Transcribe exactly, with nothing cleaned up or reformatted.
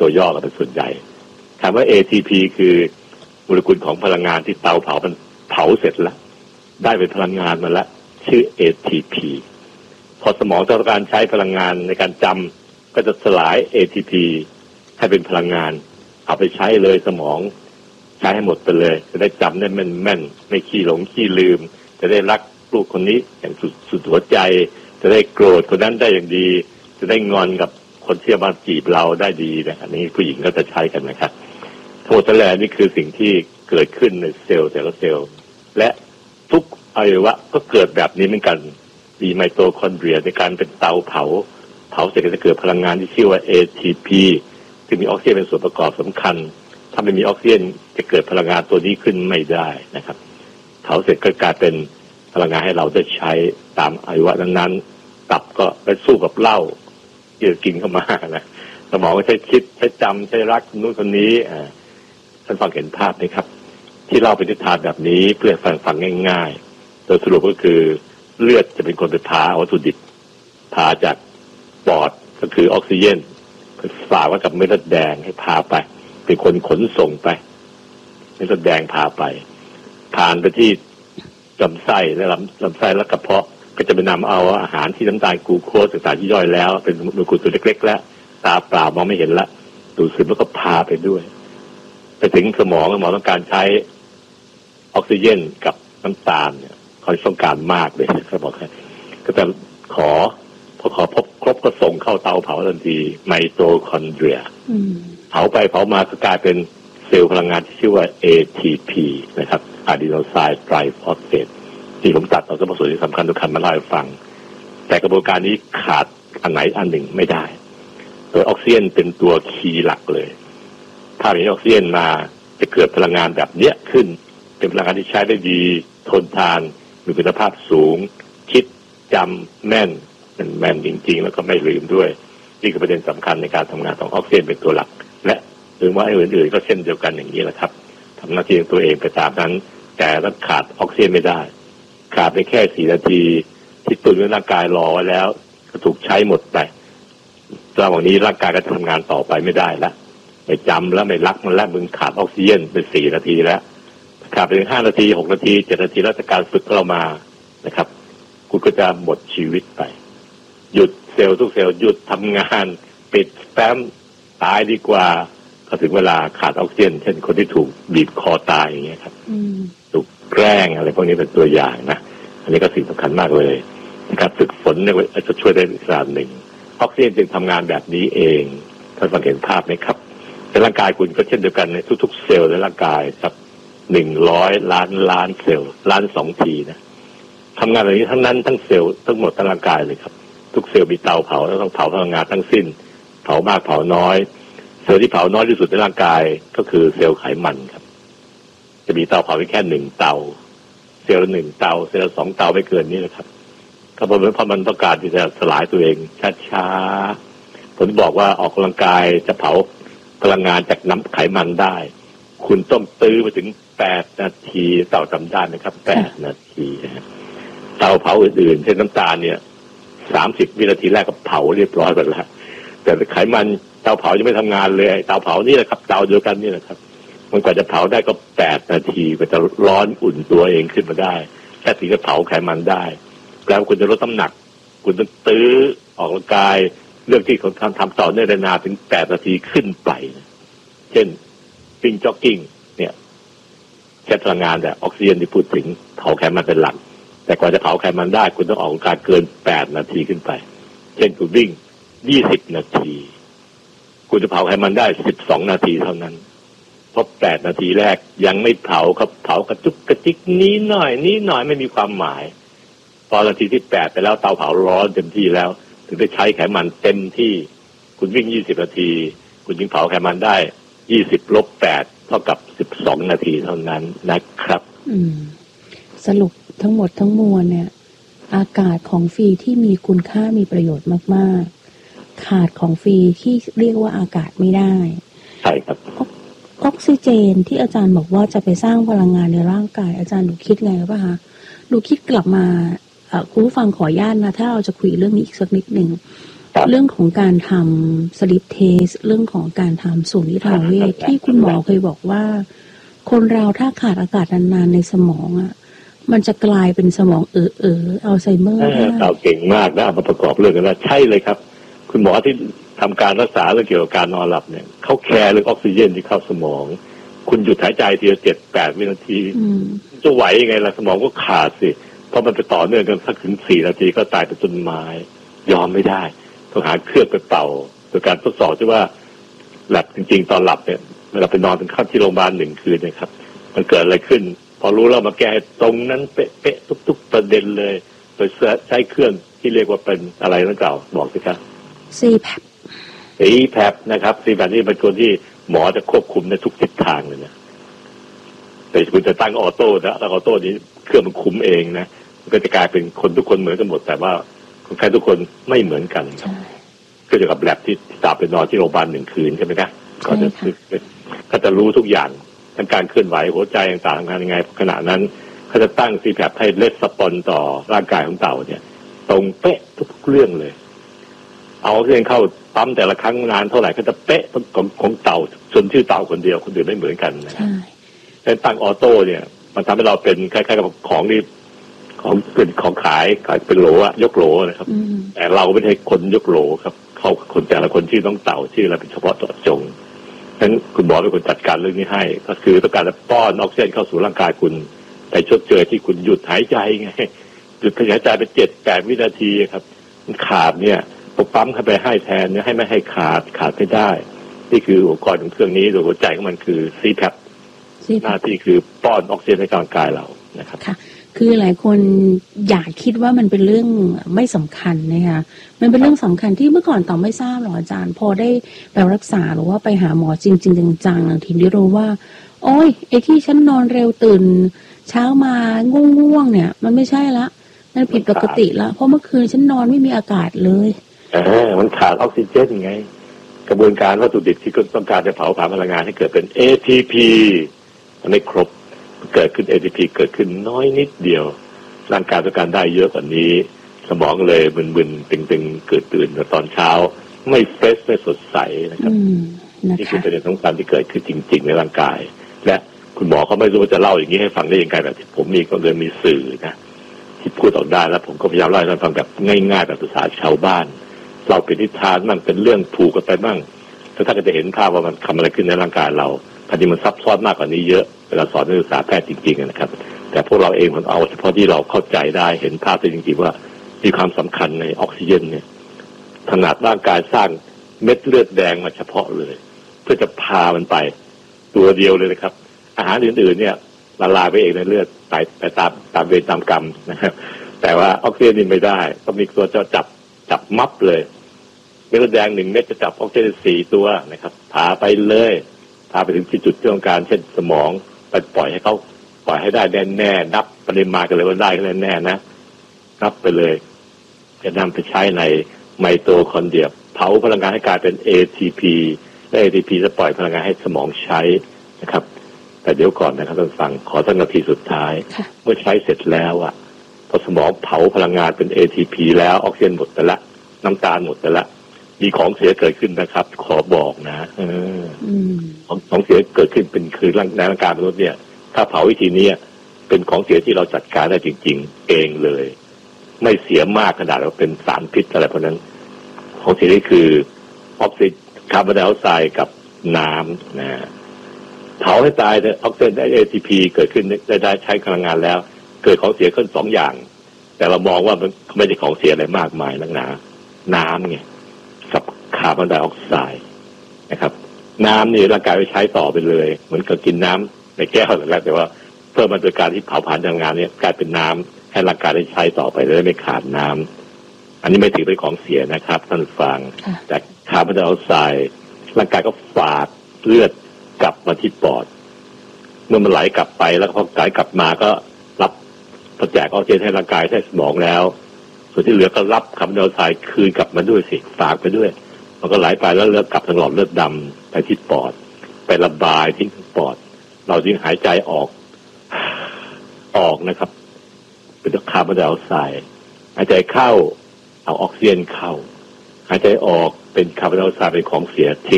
ย่อกันเป็นส่วนใหญ่คำว่า เอ ที พี คือโมเลกุลของพลังงานที่เตาเผามันเผาเสร็จแล้วได้เป็นพลังงานมาแล้วชื่อ เอ ที พี พอสมองต้องการใช้พลังงานในการจำก็จะสลาย เอ ที พี ให้เป็นพลังงานเอาไปใช้เลยสมองใช้ให้หมดไปเลยจะได้จำได้แม่นๆไม่ขี้หลงขี้ลืมจะได้รักลูกคนนี้อย่างสุดสุดหัวใจจะได้โกรธคนนั้นได้อย่างดีจะได้งอนกับคนที่มาจีบเราได้ดีนะอันนี้ผู้หญิงก็จะใช้กันนะครับทั้งหมดทั้งแหล่นี่คือสิ่งที่เกิดขึ้นในเซลล์แต่ละเซลล์และทุกอวัยวะก็เกิดแบบนี้เหมือนกันมีไมโตคอนเดรียในการเป็นเตาเผาเผาเสร็จก็จะเกิดพลังงานที่ชื่อว่า เอ ที พี ซึ่งมีออกซิเจนเป็นส่วนประกอบสำคัญถ้าไม่มีออกซิเจนจะเกิดพลังงานตัวนี้ขึ้นไม่ได้นะครับเผาเสร็จก็กลายเป็นพลังงานให้เราได้ใช้ตามอวัยวะนั้นๆตับก็ไปสู้กับเหล้าที่กินเข้ามานะสมองก็ใช้คิดใช้จำใช้รักนู้นคนนี้อ่าท่านฟังเห็นภาพไหมครับที่เล่าเป็นนิทานแบบนี้เพื่อฟังฟังง่ายๆโดยสรุปก็คือเลือดจะเป็นคนไปพาวัตถุดิบพาจากปอดก็คือออกซิเจนฝากไว้กับเม็ดเลือดแดงให้พาไปเป็นคนขนส่งไปเม็ดเลือดแดงพาไปผ่านไปที่ลำไส้และลำลำไส้และกระเพาะก็จะไปนำเอาอาหารที่น้ำตาลกลูโคสต่างๆที่ย่อยแล้วเป็นโมเลกุลตัวเล็กๆแล้วตาเปล่ามองไม่เห็นละดูดซึมแล้วก็พาไปด้วยไปถึงสมองสมองต้องการใช้ออกซิเจนกับน้ำตาลเนี่ยเขาต้องการมากเลยเขาบอกก็จะขอพอขอพบครบก็ส่งเข้าเตาเผาทันทีไมโตคอนเดรียเผาไปเผามาก็กลายเป็นเซลล์พลังงานที่ชื่อว่า เอ ที พี นะครับอะดีโนไซน์ไตรฟอสเฟตที่ผมตัดเอาส่วนผสมที่สำคัญทุกคันมาเล่าให้ฟังแต่กระบวนการนี้ขาดอันไหนอันหนึ่งไม่ได้โดยออกซิเจนเป็นตัวคีย์หลักเลยถ้ามีออกซิเจนมาจะเกิดพลังงานแบบเนี้ยขึ้นเป็นพลังงานที่ใช้ได้ดีทนทานมีคุณภาพสูงคิดจำแม่นแม่นจริงๆแล้วก็ไม่ลืมด้วยนี่คือประเด็นสำคัญในการทำงานของออกซิเจนเป็นตัวหลักและหรือว่าไอ้อื่นๆก็เช่นเดียวกันอย่างนี้แหละครับทำหน้าที่ของตัวเองไปตามนั้นแต่ถ้าขาดออกซิเจนไม่ได้ขาดไปแค่สี่นาทีที่ตุนไว้ร่างกายรอไว้แล้วก็ถูกใช้หมดไประหว่างนี้ร่างกายก็ทำงานต่อไปไม่ได้แล้วไม่จำแล้วไม่รักมันแล้วมึงขาดออกซิเจนไปสี่นาทีแล้วขาดไปถึงห้านาทีหกนาทีเจ็ดนาทีแล้วการฝึกเรามานะครับคุณก็จะหมดชีวิตไปหยุดเซลล์ทุกเซลล์หยุดทำงานปิดแฟ้มตายดีกว่าพอถึงเวลาขาดออกซิเจนเช่นคนที่ถูกบีบคอตายอย่างเงี้ยครับถูกแกล้งอะไรพวกนี้เป็นตัวอย่างนะอันนี้ก็สิ่งสำคัญมากเลยนะครับฝึกฝนเนี่ยจะช่วยได้อีกระดับหนึ่งออกซิเจนจึงทำงานแบบนี้เองท่านสังเกตภาพไหมครับในร่างกายคุณก็เช่นเดียวกันในทุกๆเซลล์ในร่างกายครับหนึ่งร้อยล้านล้านเซลล์ล้านสองทีนะทำงานแบบนี้ทั้งนั้นทั้งเซลล์ทั้งหมดทั้งร่างกายเลยครับทุกเซลล์มีเตาเผาแล้วต้องเผาพลังงานทั้งสิ้นเผามากเผาน้อยเซลล์ที่เผาน้อยที่สุดในร่างกายก็คือเซลล์ไขมันครับจะมีเตาเผาแค่หนึ่งเตาเซลล์ละหนึ่งเตาเซลล์สองเตาไม่เกินนี้นะครับก็เพราะเพราะมันต้องการที่จะสลายตัวเองช้าๆผมบอกว่าออกกำลังกายจะเผาพลังงานจากน้ำไขมันได้คุณต้องตื้อไปถึงแปดนาทีเตาจำได้นะครับแปดนาทีเตาเผาอื่นๆเช่นน้ำตาลเนี่ยสามสิบวินาทีแรกก็เผาเรียบร้อยหมดแล้วแต่ไขมันเตาเผายังไม่ทำงานเลยเตาเผานี่แหละครับเตาเดียวกันนี่แหละครับมันกว่าจะเผาได้ก็แปดนาทีกว่าจะร้อนอุ่นตัวเองขึ้นมาได้แค่ถึงจะเผาไขมันได้แล้วคุณจะลดน้ำหนักคุณต้องตื้อออกกำลังกายเรื่องที่เขาทำทำต่อเนื่องนานถึงแปดนาทีขึ้นไปเช่นวิ่งจ็อกกิ้งเนี่ยแค่พลังงานแต่ออกซิเจนที่พูดถึงเผาไขมันเป็นหลักแต่กว่าจะเผาไขมันได้คุณต้องออกกำลังกายเกินแปดนาทีขึ้นไปเช่นคุณวิ่งยี่สิบนาทีคุณจะเผาไขมันได้สิบสองนาทีเท่านั้นเพราะแปดนาทีแรกยังไม่เผาครับเผากระจุกกระจิกนี้หน่อยนี้หน่อยไม่มีความหมายพอนาทีที่แปดไปแล้วเตาเผาร้อนเต็มที่แล้วถึงได้ใช้ไขมันเต็มที่คุณวิ่งยี่สิบนาทีคุณจึงเผาไขมันได้ยี่สิบลบแปดเท่ากับสิบสองนาทีเท่านั้นนะครับอืมสรุปทั้งหมดทั้งมวลเนี่ยอากาศของฟรีที่มีคุณค่ามีประโยชน์มากๆขาดของฟรีที่เรียกว่าอากาศไม่ได้ใช่ครับออกซิเจนที่อาจารย์บอกว่าจะไปสร้างพลังงานในร่างกายอาจารย์หนูคิดไงป่ะคะหนูคิดกลับมาคุณผู้ฟังขออนุญาตนะถ้าเราจะคุยเรื่องนี้อีกสักนิดหนึ่งเรื่องของการทำสลิปเทสเรื่องของการทำสูตรนิทานเวทที่คุณหมอเคยบอกว่าคนเราถ้าขาดอากาศนานๆในสมองอ่ะมันจะกลายเป็นสมองเออเอออัลไซเมอร์ได้เราเก่งมากนะเอามาประกอบเรื่องกันนะใช่เลยครับคุณหมอที่ทำการรักษาเรื่องเกี่ยวกับการนอนหลับเนี่ยเขาแคร์เรื่องออกซิเจนที่เข้าสมองคุณหยุดหายใจทีละเจ็ดแปดวินาทีจะไหวยังไงล่ะสมองก็ขาดสิเพราะมันไปต่อเนื่องกันสักถึงสี่นาทีก็ตายเป็นต้นไม้ยอมไม่ได้ต้องหาเครื่องไปเป่าโดยการทดสอบที่ว่าหลับจริงๆตอนหลับเนี่ยเวลาไปนอนเป็นข้ามที่โรงพยาบาลหนึ่งคืนเนี่ยครับมันเกิดอะไรขึ้นพอรู้แล้วมาแก้ตรงนั้นเป๊ะๆทุกๆประเด็นเลยโดยใช้เครื่องที่เรียกว่าเป็นอะไรนั่นเก่าบอกสิครับซี แพปซี แพป นะครับ ซี แพป นี่เป็นตัวที่หมอจะควบคุมในทุกทิศทางเลยนะแต่คุณจะตั้งออโต้นะตั้งออโต้นี้เครื่องมันคุมเองนะมันก็จะกลายเป็นคนทุกคนเหมือนกันหมดแต่ว่าคนไข้ทุกคนไม่เหมือนกันก็จะกับแลบที่จับไปนอนที่โรงพยาบาลหนึ่งคืนใช่ไหมครับก็จะก็จะรู้ทุกอย่างทั้งการเคลื่อนไหวหัวใจต่างๆทำงานยังไงขณะนั้นเขาจะตั้ง ซี แพป ให้เลสสปอนต่อร่างกายของเต่าเนี่ยตรงเป๊ะทุกเรื่องเลยเอาเครื่องเข้าปั๊มแต่ละครั้งนานเท่าไหร่เขาจะเป๊ะของของเต่าส่วนชื่อเต่าคนเดียวคนอื่นไม่เหมือนกันนะแต่ตั้งออโต้เนี่ยมันทำให้เราเป็นคล้ายๆกับของนี่ของเป็นของขายขายเป็นโหลอะยกโหลนะครับแต่เราไม่ใช่คนยกโหลครับเขาคนแต่ละคนชื่อต้องเต่าชื่ออะไรเป็นเฉพาะเจาะจงฉะนั้นคุณหมอเป็นคนจัดการเรื่องนี้ให้ก็คือต้องการจะป้อนออกซิเจนเข้าสู่ร่างกายคุณแต่ชดเชยที่คุณหยุดหายใจไงหยุดหายใจไปเจ็ดแปดวินาทีครับมันขาดเนี่ยพอปั๊มเข้าไปให้แทนเนี่ยให้ไม่ให้ขาดขาดไม่ได้นี่คืออุปกรณ์ของเครื่องนี้โดยหัวใจของมันคือ ซี แพป หน้าที่คือป้อนออกซิเจนให้ร่างกายเรานะครับค่ะคือหลายคนอยากคิดว่ามันเป็นเรื่องไม่สำคัญนะคะมันเป็นเรื่องสำคัญที่เมื่อก่อนต่อไม่ทราบหรอกอาจารย์พอได้ไปรักษาหรือว่าไปหาหมอจริงๆจังๆถึงได้รู้ว่าโอ้ยไอ้ที่ฉันนอนเร็วตื่นเช้ามาง่วงๆเนี่ยมันไม่ใช่ละมันผิดปกติละเพราะเมื่อคืนฉันนอนไม่มีอากาศเลยเออมันขาดออกซิเจนไงกระบวนการวัตถุดิบที่ต้องการจะเผาผลาญพลังงานให้เกิดเป็น เอ ที พี มันไม่ครบเกิดขึ้น เอ ที พี เกิดขึ้นน้อยนิดเดียวร่างกายต้องการได้เยอะกว่านี้สมองเลยมึนๆตึงๆเกิดตื่นตอนเช้าไม่เฟรชไม่สดใสนะครับนี่คือประเด็นสำคัญที่เกิดขึ้นจริงๆในร่างกายและคุณหมอเขาไม่รู้ว่าจะเล่าอย่างนี้ให้ฟังได้ยังไงแบบผมมีก็เลยมีสื่อนะที่พูดออกได้แล้วผมก็พยายามเล่าให้ฟังแบบง่ายๆแบบภาษาชาวบ้านเราเป็นนิทานมั่งเป็นเรื่องผูกกันไปมั่งแล้วท่านก็จะเห็นภาพว่ามันทำอะไรขึ้นในร่างกายเราพอดีมันซับซ้อนมากกว่านี้เยอะเวลาสอนนักศึกษาแพทย์จริงๆนะครับแต่พวกเราเองมันเอาเฉพาะที่เราเข้าใจได้เห็นภาพได้จริงๆว่ามีความสำคัญในออกซิเจนเนี่ยขนาดร่างกายสร้างเม็ดเลือดแดงมาเฉพาะเลยเพื่อจะพามันไปตัวเดียวเลยนะครับอาหารอื่นๆเนี่ยละลายไปเองในเลือดไปไปตามตามเวรตามกรรมนะครับแต่ว่าออกซิเจนนี่ไม่ได้ต้องมีตัวจะจับจับมับเลยเม็ดเลือดแดงหนึ่งเม็ดจะจับออกซิเจนสี่ตัวนะครับพาไปเลยพาไปถึงที่จุดที่ต้องการเช่นสมองไปปล่อยให้เขาปล่อยให้ได้แน่ๆนับปริมาณกันเลยว่าได้แน่ๆนะนับไปเลยจะนำไปใช้ในไมโตคอนเดรียเผาพลังงานให้กลายเป็น เอ ที พี และ เอ ที พี จะปล่อยพลังงานให้สมองใช้นะครับแต่เดี๋ยวก่อนนะครับท่านฟังขอสักนาทีสุดท้ายเมื่อใช้เสร็จแล้วอ่ะพอสมองเผาพลังงานเป็น เอ ที พี แล้วออกซิเจนหมดไปละน้ำตาลหมดไปละมีของเสียเกิดขึ้นนะครับขอบอกนะเออของของเสียเกิดขึ้นเป็นคือร่างในร่างกายมนุษย์เนี่ยถ้าเผาวิธีนี้เป็นของเสียที่เราจัดการได้จริงๆเองเลยไม่เสียมากขนาดว่าเป็นสารพิษอะไรเพราะนั้นของเสียนี่คือออกซิเจนคาร์บอนไดออกไซด์กับน้ำนะเผาให้ตายออกซิเจนได้ เอ ที พี เกิดขึ้นได้ได้ใช้พลังงานแล้วเกิดของเสียขึ้นสองอย่างแต่เรามองว่ามันไม่ใช่ของเสียอะไรมากมายนักหนาน้ำไงกับคาร์บอนไดออกไซด์นะครับน้ำนี่ร่างกายไปใช้ต่อไปเลยเหมือนกับกินน้ำในแก้วแล้วแต่ว่าเพิ่มมาโดยการที่เผาผลาญพลังงานเนี่ยกลายเป็นน้ำให้ร่างกายได้ใช้ต่อไปเลยไม่ขาดน้ำอันนี้ไม่ถือเป็นของเสียนะครับท่านฟังแต่คาร์บอนไดออกไซด์ร่างกายก็ฝาดเลือดกลับมาที่ปอดเมื่อมันไหลกลับไปแล้วพอไหลกลับมาก็รับพอแจกออกซิเจนให้ร่างกายให้สมองแล้วส่วนที่เหลือก็รับคาร์บอนไดออกไซด์คืนกลับมาด้วยสิฝากไปด้วยมันก็ไหลไปแล้วเลือดกลับทางหลอดเลือดดำไปที่ปอดไประบายทิ้งปอดเราจึงหายใจออกออกนะครับเป็นคาร์บอนไดออกไซด์หายใจเข้าเอาออกซิเจนเข้าหายใจออกเป็นคาร์บอนไดออกไซด์เป็นของเสียทิ้ง